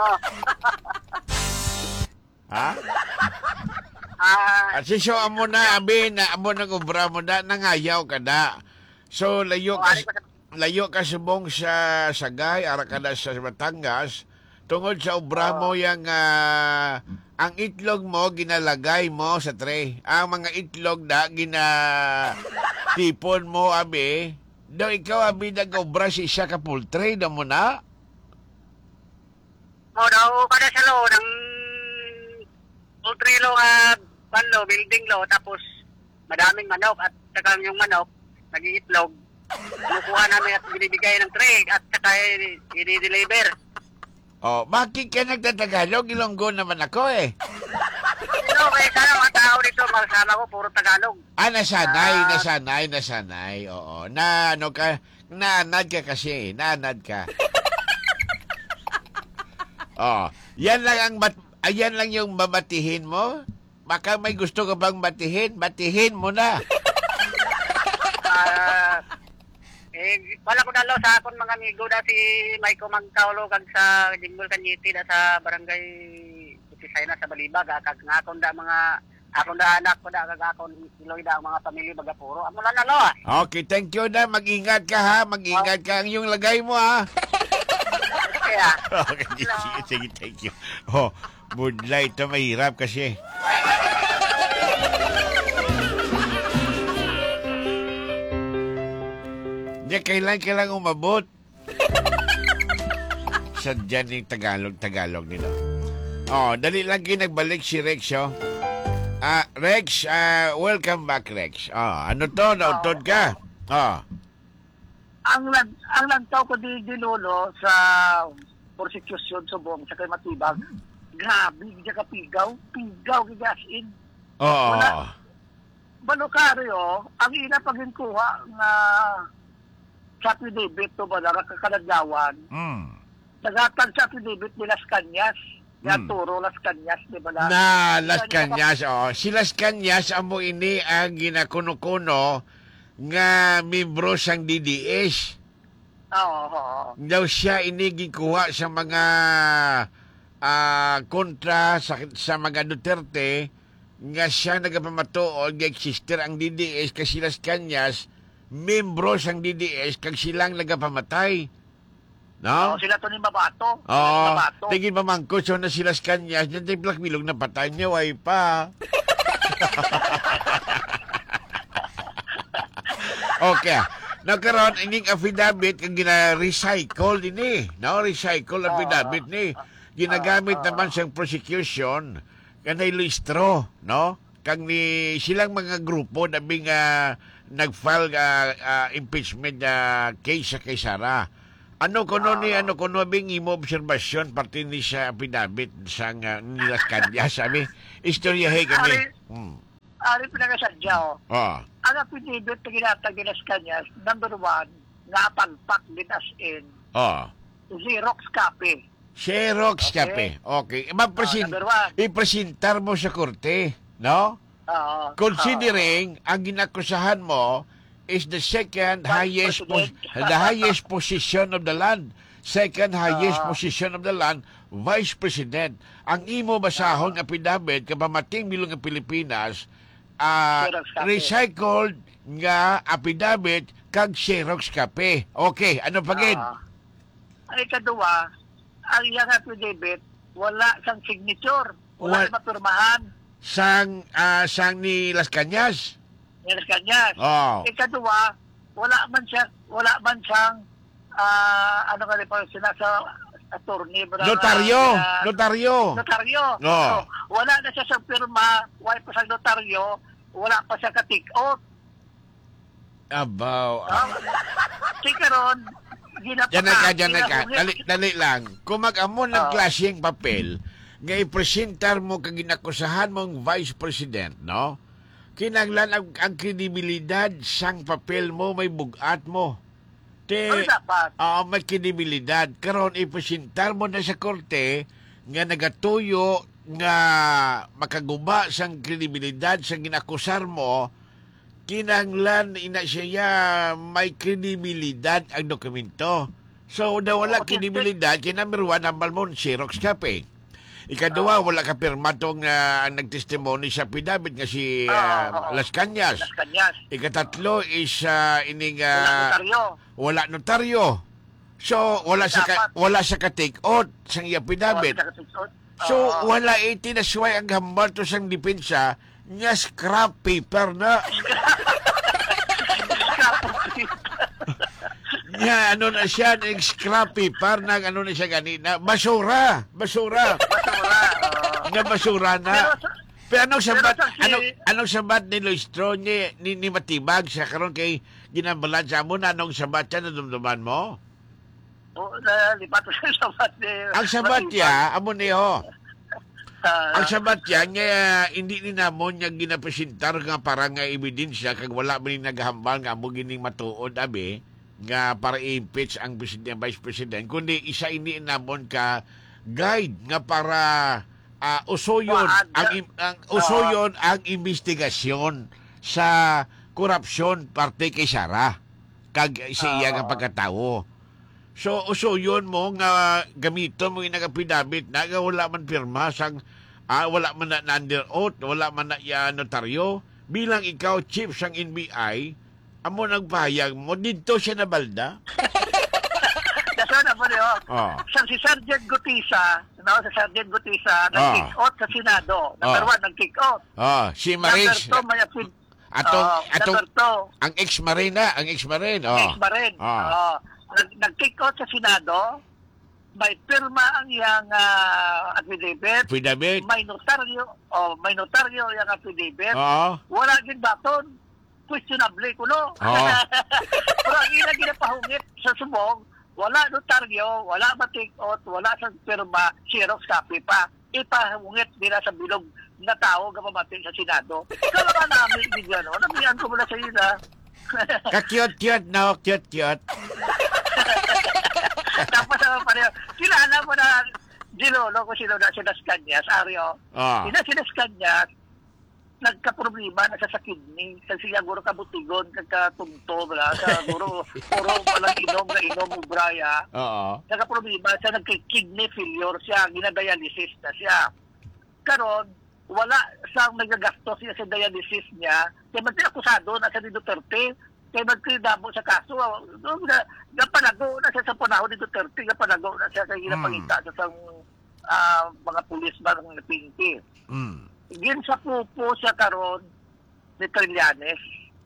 Ha? Ah, At si so amo na, abi, na amo na obra mo na, nangayaw ka na. So, layo o, ka, ari ko sa layo ka subong sa Sagay, ara ka na sa Batangas, tungod sa obra mo yung, ah, ang itlog mo, ginalagay mo sa tray. Ang mga itlog na, gina tipon mo, abi, daw ikaw, abi, nag-obra si isa ka poultry na mo na. O daw kada sa lo ng ultrilo nga banlo, building lo, tapos madaming manok at saka yung manok nag-iitlog. Kinukuha namin at binibigay ng tray at saka i- i-deliver. Oh, bakit ka nagtatagalog? Ilonggo naman ako eh. Pero kaya sana mga tao dito, masama ko, puro Tagalog. Ah, nasanay, Ah. nasanay, nasanay. Oo. Na, ano ka, naanad ka kasi, naanad ka. Oh, yan lang ang, bat, ayan lang yung babatihin mo. Baka may gusto ka bang batihin, batihin mo na. Ah, eh, wala ko dalo sa akong mga amigo da si Maiko Magkaulo kag sa Jinggol Kanyiti da sa barangay Utisay na sa Balibag ah, kag nga akong da mga akong da anak ko da kag akong iloy da ang mga pamilya bagapuro. Amo na nalo ah. Okay, thank you na. Mag-ingat ka ha. Mag-ingat ka ang yung lagay mo ha. Kaya Okay, sige, sige, thank you. Oh, budlay ito mahirap kasi. Hindi, kailan kailang umabot. Sadya ng Tagalog-Tagalog nila. Oh, dali lang kayo nagbalik si Rex, oh. Ah, Rex, ah, welcome back, Rex. Oh, ano to? Nautod ka? Oh. ang nag ang nagtaw ko di di lolo sa prosecution sa buong sa kay Matibag. Grabe, di ka pigaw, pigaw gigas in. Oo. Wala. Balukaryo, ang ina pagin kuha nga sa affidavit to ba na kakadagyawan. Mm. Nagatag sa affidavit ni Las Cañas. Mm. Yan turo Las Cañas, di ba na? Na Las Cañas, oh. Si Las Cañas, amo ini ang ginakuno-kuno nga membro sang D D S. Oo, oo. Daw siya ini gikuha sa mga ah, kontra sa, sa mga Duterte nga siya nagapamatuod nga exister ang D D S kasi Las Cañas membro sang D D S kag silang nagapamatay. No? Oo, sila to ni Babato. Oo, Babato. tingin mamangko so na sila sa kanya, dyan tayo Black Milog na patay niya, way pa. Okay. Nagkaroon, ining affidavit kang gina-recycle din eh. No? Recycle affidavit ni. Ginagamit naman sa prosecution kanay listro, no? kang ni silang mga grupo na bing uh, nag-file uh, uh, impeachment uh, case sa kay Sara. Ano kuno ni ano kuno bing imo obserbasyon parte ni sa affidavit sang uh, nilas kanya sabi istorya hay kami. Ari, Hmm. ari pinagasadya, oh. Oh. Ang affidavit na ginatag nilas kanya, number one, nga pagpak din as in, Oh. Xerox copy. Xerox Okay. kape. Okay. Mapresin Oh, number one. ipresentar mo sa korte, no? Oo. Considering ang ginakusahan mo is the second Vice highest pos- President. the highest position of the land. Second highest Ah. position of the land, Vice President. Ang imo basahon nga affidavit kapamating bilong nga Pilipinas, ah, Xerox copy. recycled nga affidavit kag Xerox kape. Okay, ano pagid? Ah. Ang ikaduwa, ang iyang affidavit, wala sang signature. Wala Wal- na mapirmahan. Sang ah, sang ni Las Cañas. Nilas kanya. Oh. Ikaduwa, wala man siya, wala man siyang, ah, ano ka rin pa, sinasa attorney. Bra, Notaryo, ah, notaryo. notaryo. No. So, wala na siya sa pirma, wala pa sa notaryo, wala pa siya ka-take-out. Abaw. Um, Sikaron, ginapaka. Diyan na ka, diyan na ka. ginapungit- Dali, dali lang. Kung mag-amon ng Oo. klaseng papel, nga ipresentar mo kag ginakusahan mong Vice President, no? Kinanglan ang, ang kredibilidad sang papel mo, may bugat mo. Te, Ano dapat? Oo, may kredibilidad. Karon ipresentar mo na sa korte nga nagatuyo nga makaguba sang kredibilidad sang ginakusar mo, kinanglan ina siya may kredibilidad ang dokumento. So, nawala Okay, kredibilidad, kaya number one, hambal mo, Xerox copy. Ikaduwa, wala ka pirma tong uh, nagtestimony sa affidavit nga si Oo, uh, oo. Las Cañas. Las Cañas. Ikatatlo is uh, ining Wala uh, notaryo. wala notaryo. So, wala sa ka, Dapat. wala sa ka-take-out sang affidavit. Oo, sa- So, Oo. wala itinasway ang hambal to sang depensa nga scrap paper na. Nga, ano na siya, ng scrap paper na ano na siya ganina. Basura! Basura! Basura. oo. Nga basura na. Pero sa- Pero anong sabat, pero sa si- anong, anong sabat ni Loistro ni, ni, ni Matibag sa karon kay ginambalan sa mo na anong sabat siya na dumduman mo? Oo, nalipat ko sa sabat ni... Ang sabat niya, amo niyo. Ah, Ang sabat niya, nga hindi ni namon niya ginapresentar nga parang nga ebidensya kag wala man ni naghambal nga amo gining matuod abi nga para i-impeach ang president, vice president, kundi isa ini namon ka guide nga para ah, usoyon Wag. ang, im- ang usoyon ang investigasyon sa korupsyon parte kay Sara kag siya nga Oo. pagkatawo. So, usuyon mo nga gamito mo yung nag-affidavit na nga wala man pirma sang ah, wala man na, na under oath, wala man na ya notaryo. Bilang ikaw, chief sang N B I, amo nagpahayag mo, dito siya nabalda. Daso na po niyo. Oh. Sa si Sergeant Gutisa, no, si Sergeant Gutisa, Ah. nag-kick out sa Senado. Number Ah. one, nag-kick out. Oh, si Number Marines, two, may appeal. atong, Oo, atong, number two, ang ex-marine na, ang ex-marine. Oh. Next ba rin? Ah. Oo. Nag- nag-kick out sa Senado, may pirma ang iyang ah, affidavit, Affidavit. may notaryo, oh, may notaryo yung affidavit, Oo. wala din baton, questionable kuno. Oo. Pero ang ilang ginapahungit sa subong, wala notaryo, wala ma-take out, wala sa pirma, Xerox copy pa. Ipahungit nila sa bilog na tao nga pamating sa Senado. Kaya ka namin, hindi gano'n. Nabihan ko mula sa iyo na. Ka-cute-cute, no? Cute-cute. Tapos naman pa rin, kilala mo na Gilolo kung sino na si Las Cañas, Ario. Ah. Ina si Las Cañas, nagka-problema na siya sa kidney. Kasi siguro kabutigon, kagkatumto, bala. Siguro, puro palang inom na inom mo, braya. Oo. Nagka-problema siya, nagka-kidney failure siya, ginadialysis na siya. Karon, wala siyang nagagastos siya sa dialysis niya. Kaya magti akusado na siya ni Duterte. Kaya magkidabo sa kaso. No, na, napanago na siya sa panahon ni Duterte. Napanago na siya sa ginapangita sa sang ah, mga pulis ba ng pinti. Mm. Gin sa pupo siya karon ni Trillanes.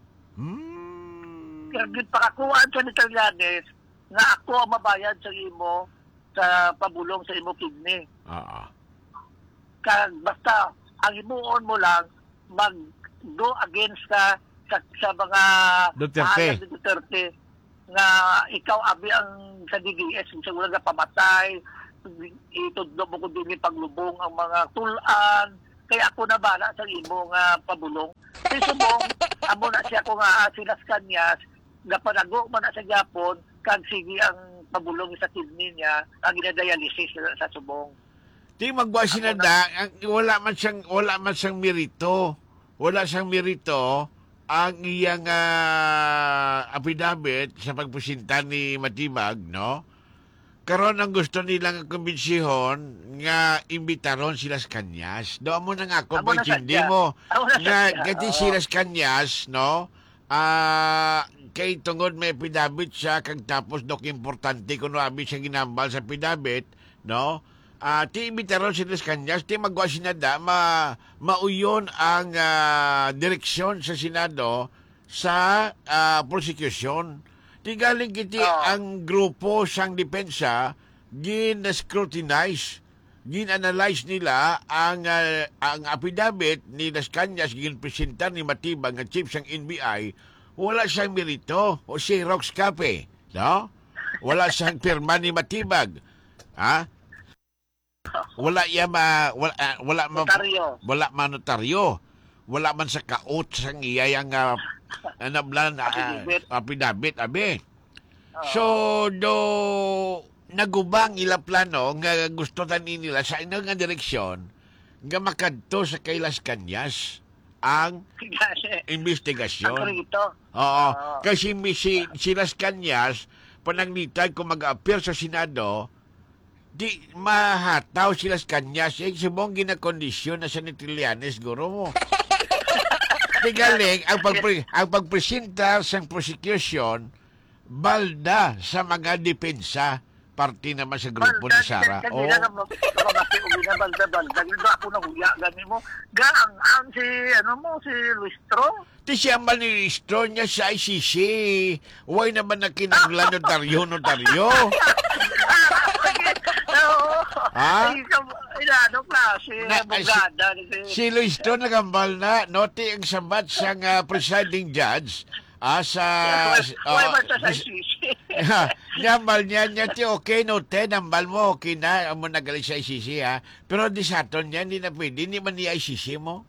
Mm. Kaya gin pakakuhaan siya ni Trillanes na ako ang mabayad sa imo sa pabulong sa imo kidney. Oo. Kag basta ang imuon mo lang mag go against sa sa, sa mga Duterte. pahalang ni Duterte nga ikaw abi ang sa D D S sa wala nga pamatay itudlo mo ko din paglubong ang mga tulan kaya ako na bala sa imo nga pabulong si subong amo na siya ko nga sinas kanyas nga panago man na sa Japon kag sige ang pabulong sa kidney niya ang ginadialysis sa, sa subong. Di magwa sinada, ang- wala man siyang wala man siyang merito. Wala siyang merito ang iyang ah, affidavit sa pagpresinta ni Matibag, no? Karon ang gusto nilang kumbensihon nga imbitaron sila sa Kanyas. Do mo na nga ako Amo na paintindi sadya. mo Amo na nga sadya, gati oo. sila sa Kanyas, no? Ah, kay tungod may affidavit siya kag tapos dok importante kuno abi siya ginambal sa affidavit, no? Ah, ti imbitaron sila sa Kanyas, ti magwa sinada ma mauyon ang ah, direksyon sa Senado sa ah, prosecution. Ti galing kiti Oo. ang grupo sang depensa gin-scrutinize, gin-analyze nila ang ah, ang affidavit ni Las Cañas gin-presenta ni Matibag nga chief sang N B I. Wala siyang merito o Xerox copy, no? Wala siyang pirma ni Matibag. Ha? Wala ya ma wala, ah, wala ma, Notaryo. wala man notaryo. Wala man sa kaot sang iyayang uh, anablan uh, Affidavit. affidavit abi. Oo. So do nagubang ila plano nga gusto tani nila sa ino nga direksyon nga makadto sa kay Las Cañas ang Kasi, ang investigasyon. rito. Oo. Oo. Kasi mi- si, si Las Cañas, pananglitan kung mag-appear sa Senado, di mahataw si Las Cañas. Eh, subong ginakondisyon na sa ni Trillanes, guro mo. Di galing, ang, pagpre, ang pagpresenta sa prosecution, balda sa mga depensa, parte naman sa grupo ni Sara. Kasi Oo. na naman, nakamati uwi na balda-balda. Gino ako na huya, gani mo. Gaang ang si, ano mo, si Luis Tro. Ti siya manilistro niya sa I C C. Huwag naman na kinaglan notaryo, notaryo. Oo. Ha? Ay, ikaw- Ilano klase, Na- abogada. Si Luis to nagambal na, noti ang sabat siyang ah, presiding judge ah, sa... Why oh, man sa sisi? Nambal niya niya, ti okay, note, nambal mo, okay na, amo nagaling sa I C C, ha? Pero di sa aton niya, hindi na pwede, hindi man niya I C C mo.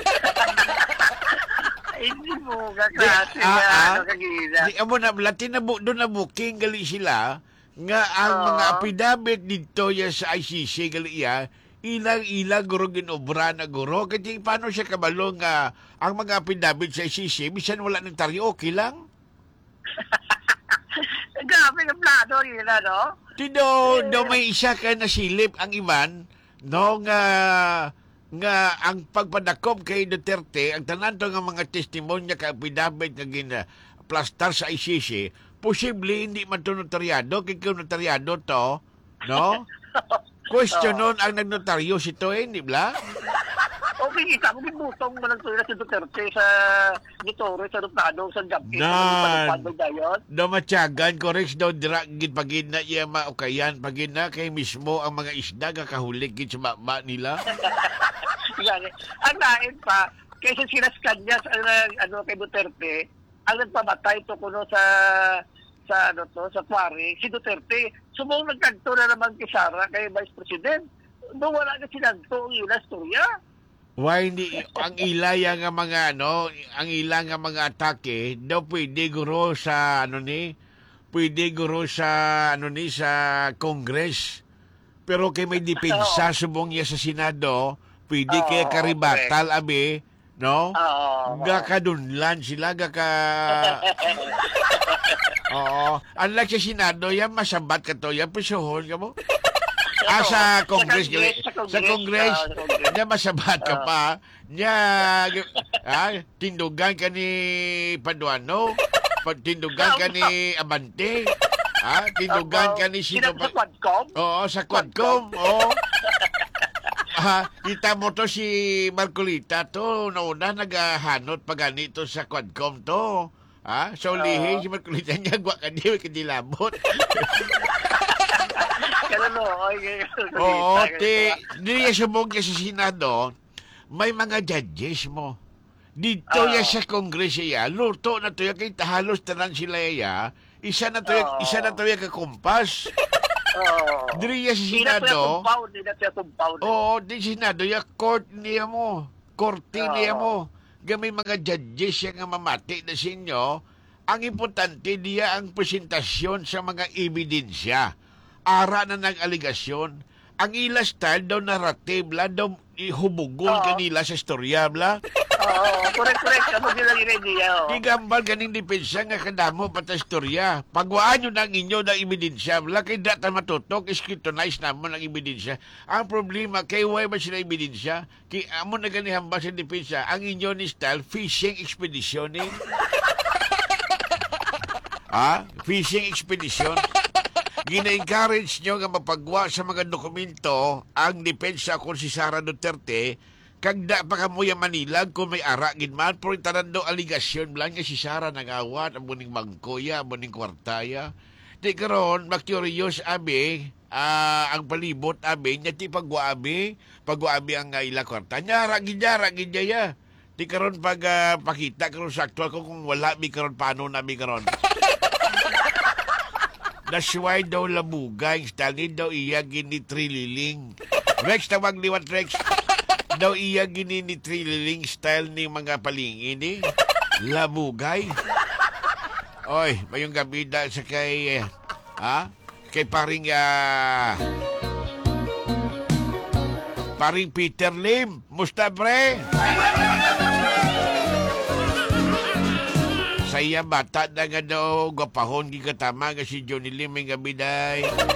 Hindi mo ka klase ah, nga, ah. ano kagila. Di, amo na, lati na, bu- doon na booking, gali sila, nga ang Oo. mga affidavit dito ya sa I C C, gali iya, ilang-ilang guro ginobra na guro. Kasi paano siya kabalo nga ang mga affidavit sa I C C, bisan wala ng taryo, okay lang? Grabe ng plano nila, no? Tido, do may isa ka nasilip ang iban, no, nga, nga ang pagpadakop kay Duterte, ang tanan to nga mga testimonya ka affidavit nga gina plastar sa I C C, posible hindi man to notaryado, kay kung notaryado to, no? Question nun ang nagnotaryo si to, eh, hindi ba? Okay, kita ko bibutong mo lang tuloy si Duterte sa Nitore, sa Rupado, sa Jampi. Nan. Sa dayon. Do matyagan, correct daw dira gid pagid na iya maukayan, pagid na kay mismo ang mga isda kakahulig gid sa baba nila. Yani, ang lain pa, kaysa sinas kanyas, ang ano kay Duterte, ang nagpamatay to kuno sa sa ano to, sa Tuare, si Duterte. Sumong nagkanto na naman kay Sara, kay Vice President. Doon wala na sinagto ang ila storya. Why hindi ang ilaya nga mga ano, ang ila nga mga atake daw pwede guro sa ano ni, pwede guro sa ano ni sa Congress. Pero kay may depensa subong niya sa Senado, pwede Oo, kaya karibatal abi, no? Oo. Gakadunlan sila gaka Oo. Unlike sa Senado, yan masabat ka to, yan pisuhon ka mo. Ah, sa Congress, Sa Congress, sa sa Congress, Congress. Ah, sa Congress. niya masabat ka pa. Niya, ah, tindugan ka ni Paduano, pa- tindugan ka ni Abante, ah, tindugan ka ni sino Kinag- Sa pa. Quadcom? Oo, sa Quadcom, oo. Ah, kita mo to si Marcolita to, nauna naghahanot pa ganito sa Quadcom to. Ah, so lihi si Marcolita niya, gwa ka di, kadilabot. Ganun no. Okay. Oo, ti, di subong niya sa Senado, may mga judges mo. Dito Oo. ya sa Kongres ya, luto na to ya kay halos tanan sila ya. Isa na to ya, Oo. isa na to ya ka kumpas. Oo. Diri ya sa Di na to yung Senado. compound, di na to yung compound. Oo, di sa Senado ya court niya mo. Korte Oo. niya mo. Gamay mga judges ya nga mamati na sa inyo. Ang importante diya ang presentasyon sa mga ebidensya. Ara na ng aligasyon. Ang ila style daw narrative la daw ihubugol Oo. kanila sa storya bla. Oo, correct, correct. Ano sila idea, oh. Igambal ganing depensa nga kadamo pata istorya. Pagwaan nyo ng inyo na ebidensya. Wala kay data matutok, scrutinize namon ang ebidensya. Ang problema, kay why ba sila ebidensya? Kay amo na ganihamba sa depensa, ang inyo ni style, fishing expedition eh. Ha? Fishing expedition. Gina-encourage nyo nga mapagwa sa mga dokumento ang depensa kung si Sara Duterte kag da pa kamuya Manila kung may ara gid man pero tanan do aligasyon lang nga si Sara nangawat ang muning mangkoya muning kwartaya di karon ma-curious abi ah, ang palibot abi nya ti pagwa abi pagwa abi ang uh, ila kwarta nya ra gid ra gid ya di karon pag ah, pakita karon sa actual ko kung wala mi karon paano na mi karon. That's why daw labugay style daw iya gini trililing Rex tawag liwat Rex daw iya gini ni trililing style ni mga palingin eh. Labugay. Oy, mayong gabi da sa kay eh, ha? Kay paring ah, paring Peter Lim. Musta pre? Saya bata na nga daw gapahon gigatama nga si Johnny Lim may gabi day.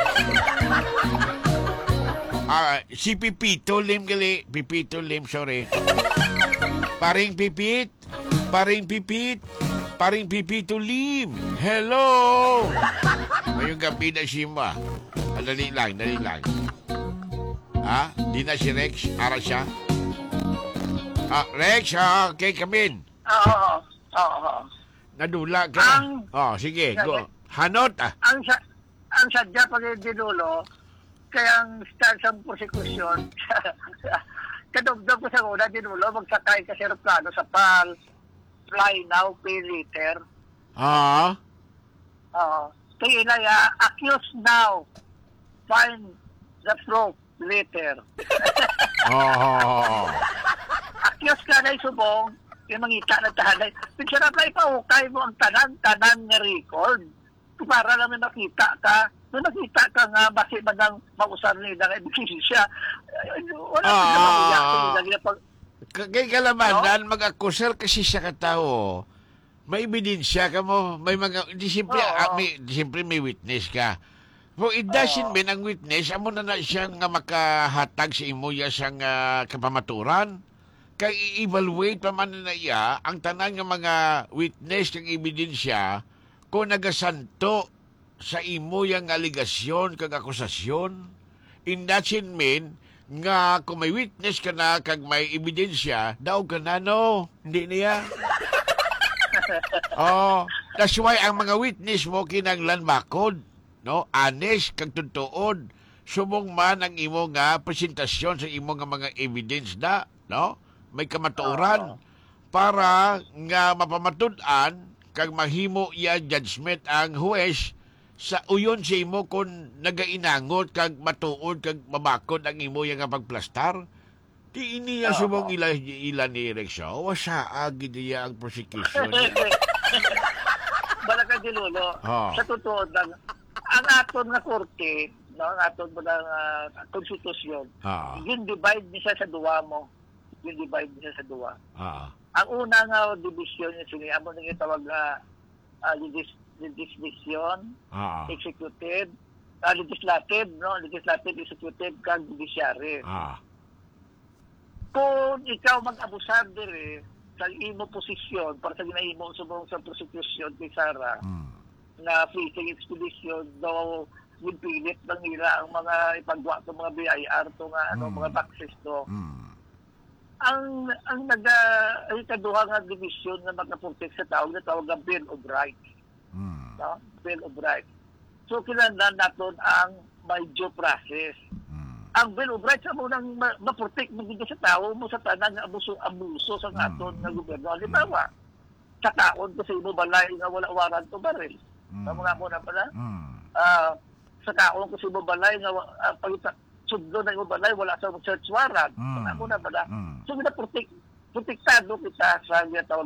Ah, si Pipito Lim gali. Pipito Lim, sorry. Paring Pipit. Paring Pipit. Paring Pipito Lim. Hello! Ngayong gabi na si Ma. Ah, dali lang, dali lang. Ha? Di na si Rex? Ara siya? Ah, Rex, ah, okay, kamin. Oo, oo, oo. Nadula ka. Ang- Oh, sige, go. Hanot, ah. Ang sa ang sadya pag dinulo, kaya ang start sa prosecution, kadugdog ko sa una, dinulo, magsakay ka sa aeroplano sa PAL, fly now, pay later. Ah? Oo. Kaya ilaya, accused now, find the proof later. Oh. Accused ka na subong, yung mangita na tahanay. Pinsarap na ipahukay mo ang tanan-tanan nga record. Para naman nakita ka. Nung nakita ka nga, basi man ang mausar nila nga ebidensya. Wala Ah. ka na makuya. Nila pag... K- Kay kalamanan, mag-akusar kasi siya katao. May ebidensya ka mo. May mga, di siyempre, Oo. ah, may, di siyempre may witness ka. But it doesn't Oo. mean ang witness, amo na na siya nga makahatag sa imo ya siyang ah, kapamaturan. Kay i-evaluate pa man na iya ang tanan nga mga witness ng ebidensya kung nagasanto sa imo yang aligasyon kag akusasyon. In that mean nga kung may witness ka na kag may ebidensya, daw ka na no. Hindi niya. Oh, that's why ang mga witness mo kinanglan bakod, no? Honest kag tutuod. Subong man ang imo nga presentasyon sa imo nga mga evidence na, no? May kamatuoran para nga mapamatud-an kag mahimo iya judgment ang huwes sa uyon sa imo kung nagainangot kag matuod kag mabakod ang imo yang nga pagplastar. Di ini ya subong ila ila ni Rexo. Wasa agi diya ang prosecution. Bala ka dinulo. Oo. Sa totoo lang, ang aton nga korte, no, ang aton mo ng uh, konstitusyon, Ah. yun divide niya sa duwa mo. Yun divide niya sa duwa. Ah. Ang una nga division niya sini amo nang itawag na uh, legis- legislation, Ah. executive, uh, legislative, no, legislative, executive, kag judiciary. Ah. Kung ikaw mag-abusar dire sa imo posisyon para sa ginaimo subong sa prosecution kay Sara Mm. na fishing expedition daw pilit lang nila ang mga ipagwa sa mga B I R to nga ano Mm. mga taxes to. Mm. Ang ang naga ay kaduha nga division na makaprotect sa tao na tawag nga Bill of Rights, Mm. no? Bill of Rights. So kinahanglan naton ang may due process. Mm. ang Bill of Rights mo nang ma- ma-protect mo dito sa tao mo sa tanan nga abuso abuso sa aton nga gobyerno. Halimbawa, sa taon kasi mo balay nga wala waran to baril. Mm. Tama nga mo na pala. Mm. Ah, sa taon kasi mo balay nga uh, pagita sudlo na mo balay wala sa search warrant. Mm. Tama mo na pala. Mm. So gina protect protektado kita sa ginatawag